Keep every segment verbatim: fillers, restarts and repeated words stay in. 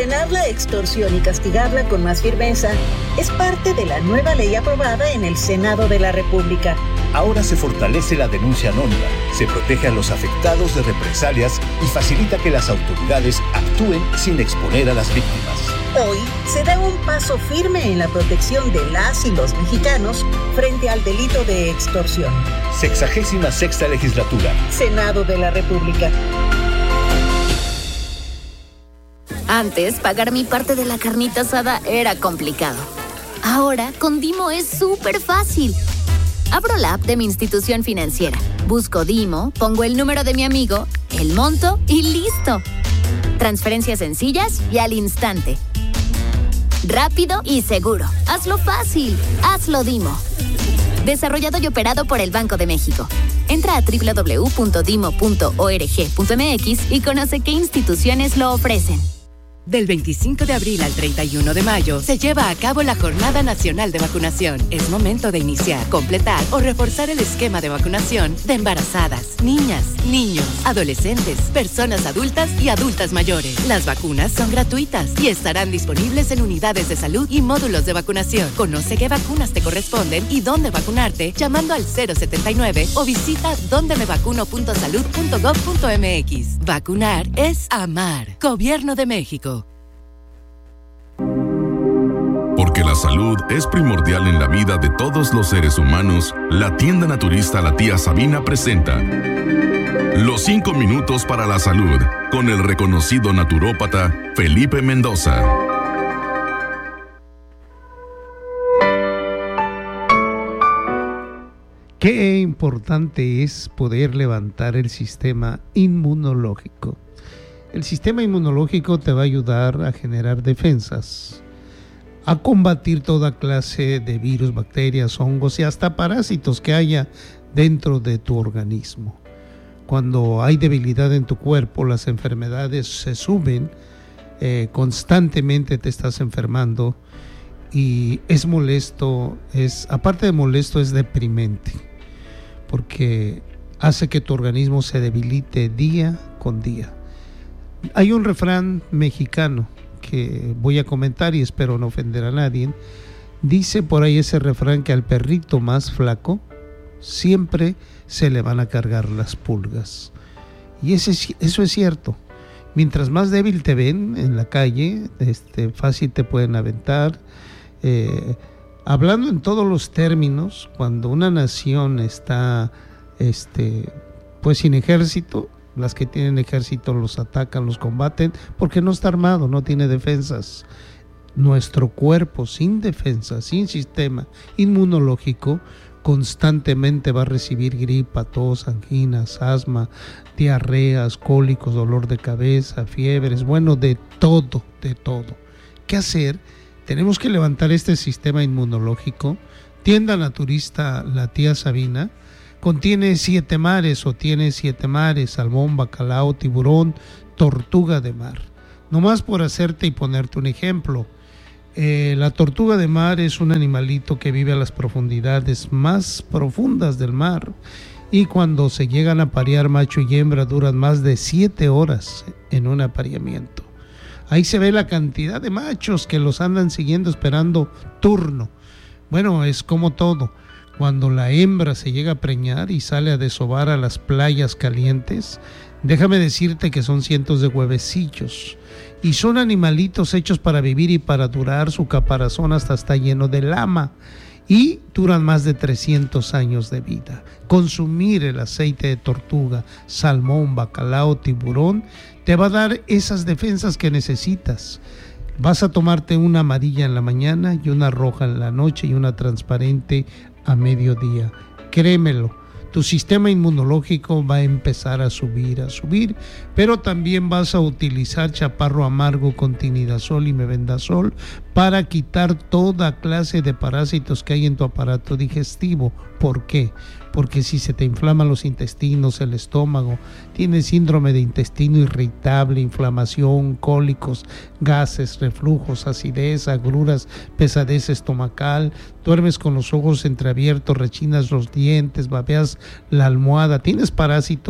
Frenar la extorsión y castigarla con más firmeza es parte de la nueva ley aprobada en el Senado de la República. Ahora se fortalece la denuncia anónima, se protege a los afectados de represalias y facilita que las autoridades actúen sin exponer a las víctimas. Hoy se da un paso firme en la protección de las y los mexicanos frente al delito de extorsión. Sexagésima sexta legislatura. Senado de la República. Antes, pagar mi parte de la carnita asada era complicado. Ahora, con Dimo es súper fácil. Abro la app de mi institución financiera, busco Dimo, pongo el número de mi amigo, el monto y ¡listo! Transferencias sencillas y al instante. Rápido y seguro. Hazlo fácil. Hazlo Dimo. Desarrollado y operado por el Banco de México. Entra a doble u doble u doble u punto dimo punto org punto m x y conoce qué instituciones lo ofrecen. Del veinticinco de abril al treinta y uno de mayo se lleva a cabo la Jornada Nacional de Vacunación. Es momento de iniciar, completar o reforzar el esquema de vacunación de embarazadas, niñas, niños, adolescentes, personas adultas y adultas mayores. Las vacunas son gratuitas y estarán disponibles en unidades de salud y módulos de vacunación. Conoce qué vacunas te corresponden y dónde vacunarte llamando al cero setenta y nueve o visita donde me vacuno punto salud punto gov punto m x. Vacunar es amar. Gobierno de México. Porque la salud es primordial en la vida de todos los seres humanos, la tienda naturista La Tía Sabina presenta Los cinco minutos para la salud, con el reconocido naturópata Felipe Mendoza. Qué importante es poder levantar el sistema inmunológico. El sistema inmunológico te va a ayudar a generar defensas, a combatir toda clase de virus, bacterias, hongos y hasta parásitos que haya dentro de tu organismo. Cuando hay debilidad en tu cuerpo, las enfermedades se suben, eh, constantemente te estás enfermando y es molesto, es, aparte de molesto, es deprimente, porque hace que tu organismo se debilite día con día. Hay un refrán mexicano que voy a comentar y espero no ofender a nadie. Dice por ahí ese refrán que al perrito más flaco siempre se le van a cargar las pulgas. Y ese, eso es cierto. Mientras más débil te ven en la calle, este, fácil te pueden aventar. Eh, hablando en todos los términos, cuando una nación está este, pues sin ejército, las que tienen ejército los atacan, los combaten, porque no está armado, no tiene defensas. Nuestro cuerpo sin defensa, sin sistema inmunológico, constantemente va a recibir gripa, tos, anginas, asma, diarreas, cólicos, dolor de cabeza, fiebres, bueno, de todo, de todo. ¿Qué hacer? Tenemos que levantar este sistema inmunológico. Tienda naturista La Tía Sabina contiene siete mares o tiene siete mares: salmón, bacalao, tiburón, tortuga de mar. Nomás por hacerte y ponerte un ejemplo, eh, la tortuga de mar es un animalito que vive a las profundidades más profundas del mar, y cuando se llegan a aparear macho y hembra duran más de siete horas en un apareamiento. Ahí se ve la cantidad de machos que los andan siguiendo esperando turno. Bueno, es como todo. Cuando la hembra se llega a preñar y sale a desovar a las playas calientes, déjame decirte que son cientos de huevecillos. Y son animalitos hechos para vivir y para durar. Su caparazón hasta está lleno de lama. Y duran más de trescientos años de vida. Consumir el aceite de tortuga, salmón, bacalao, tiburón, te va a dar esas defensas que necesitas. Vas a tomarte una amarilla en la mañana y una roja en la noche y una transparente a mediodía. Créemelo, tu sistema inmunológico va a empezar a subir, a subir, pero también vas a utilizar chaparro amargo con tinidazol y mebendazol para quitar toda clase de parásitos que hay en tu aparato digestivo. ¿Por qué? Porque si se te inflaman los intestinos, el estómago, tienes síndrome de intestino irritable, inflamación, cólicos, gases, reflujos, acidez, agruras, pesadez estomacal, duermes con los ojos entreabiertos, rechinas los dientes, babeas la almohada, tienes parásitos,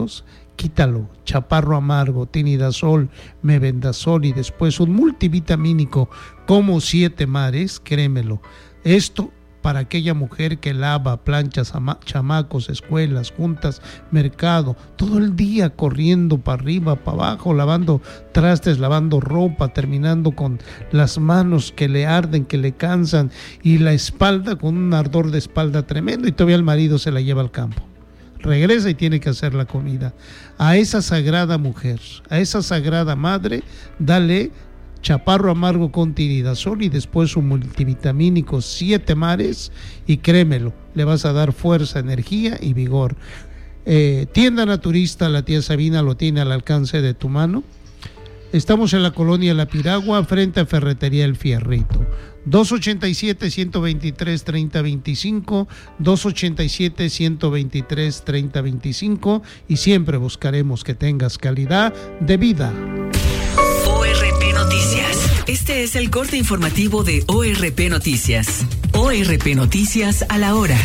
quítalo. Chaparro amargo, tinidazol, mebendazol y después un multivitamínico como Siete Mares, créemelo. Esto para aquella mujer que lava, plancha, chamacos, escuelas, juntas, mercado, todo el día corriendo para arriba, para abajo, lavando trastes, lavando ropa, terminando con las manos que le arden, que le cansan, y la espalda con un ardor de espalda tremendo, y todavía el marido se la lleva al campo. Regresa y tiene que hacer la comida. A esa sagrada mujer, a esa sagrada madre, dale chaparro amargo con tinidazol y después un multivitamínico Siete Mares, y créemelo, le vas a dar fuerza, energía y vigor. Eh, tienda naturista, la tía Sabina lo tiene al alcance de tu mano. Estamos en la colonia La Piragua, frente a Ferretería El Fierrito. dos ochenta y siete, ciento veintitrés, treinta veinticinco, dos ochenta y siete, ciento veintitrés, treinta veinticinco, y siempre buscaremos que tengas calidad de vida. O R P Noticias. Este es el corte informativo de O R P Noticias. O R P Noticias a la hora.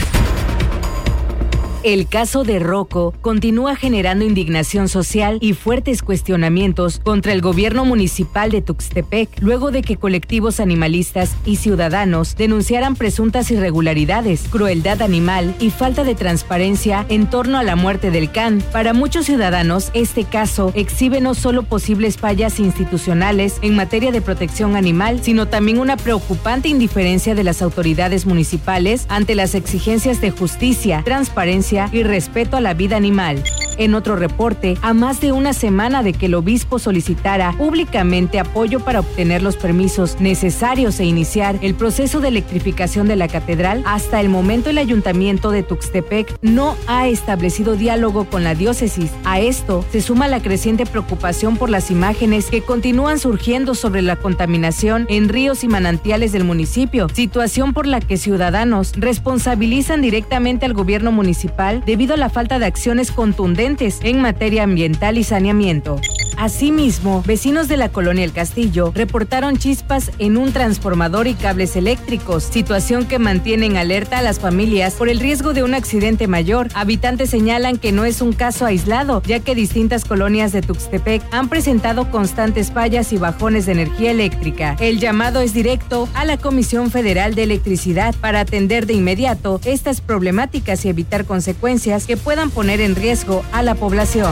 El caso de Rocco continúa generando indignación social y fuertes cuestionamientos contra el gobierno municipal de Tuxtepec, luego de que colectivos animalistas y ciudadanos denunciaran presuntas irregularidades, crueldad animal y falta de transparencia en torno a la muerte del can. Para muchos ciudadanos, este caso exhibe no solo posibles fallas institucionales en materia de protección animal, sino también una preocupante indiferencia de las autoridades municipales ante las exigencias de justicia, transparencia y respeto a la vida animal. En otro reporte, a más de una semana de que el obispo solicitara públicamente apoyo para obtener los permisos necesarios e iniciar el proceso de electrificación de la catedral, hasta el momento el ayuntamiento de Tuxtepec no ha establecido diálogo con la diócesis. A esto se suma la creciente preocupación por las imágenes que continúan surgiendo sobre la contaminación en ríos y manantiales del municipio, situación por la que ciudadanos responsabilizan directamente al gobierno municipal debido a la falta de acciones contundentes en materia ambiental y saneamiento. Asimismo, vecinos de la colonia El Castillo reportaron chispas en un transformador y cables eléctricos, situación que mantiene en alerta a las familias por el riesgo de un accidente mayor. Habitantes señalan que no es un caso aislado, ya que distintas colonias de Tuxtepec han presentado constantes fallas y bajones de energía eléctrica. El llamado es directo a la Comisión Federal de Electricidad para atender de inmediato estas problemáticas y evitar consecuencias que puedan poner en riesgo a la población.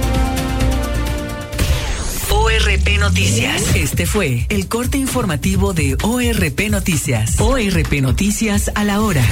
O R P Noticias. Este fue el corte informativo de O R P Noticias. O R P Noticias a la hora.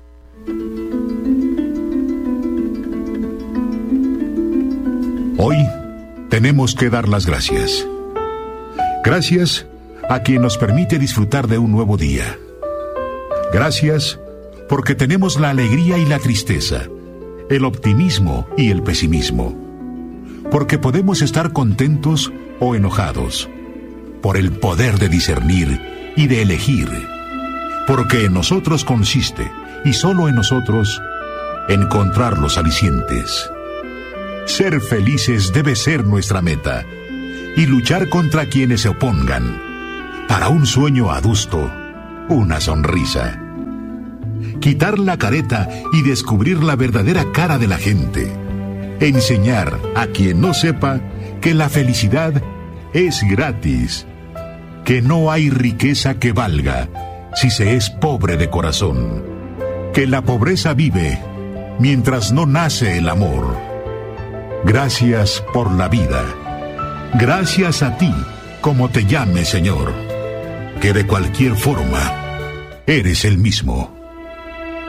Hoy tenemos que dar las gracias. Gracias a quien nos permite disfrutar de un nuevo día. Gracias porque tenemos la alegría y la tristeza, el optimismo y el pesimismo. Porque podemos estar contentos o enojados, por el poder de discernir y de elegir, porque en nosotros consiste, y solo en nosotros, encontrar los alicientes. Ser felices debe ser nuestra meta, y luchar contra quienes se opongan, para un sueño adusto, una sonrisa. Quitar la careta y descubrir la verdadera cara de la gente. Enseñar a quien no sepa que la felicidad es gratis, que no hay riqueza que valga si se es pobre de corazón, que la pobreza vive mientras no nace el amor. Gracias por la vida. Gracias a ti, como te llame, Señor, que de cualquier forma eres el mismo.